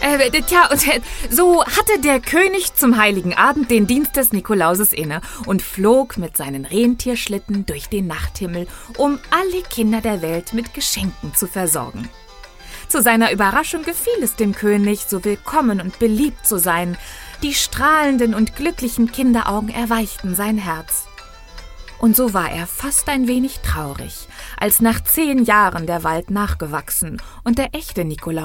So hatte der König zum heiligen Abend den Dienst des Nikolauses inne und flog mit seinen Rentierschlitten durch den Nachthimmel, um alle Kinder der Welt mit Geschenken zu versorgen. Zu seiner Überraschung gefiel es dem König, so willkommen und beliebt zu sein. Die strahlenden und glücklichen Kinderaugen erweichten sein Herz. Und so war er fast ein wenig traurig, als nach 10 Jahren der Wald nachgewachsen und der echte Nikolaus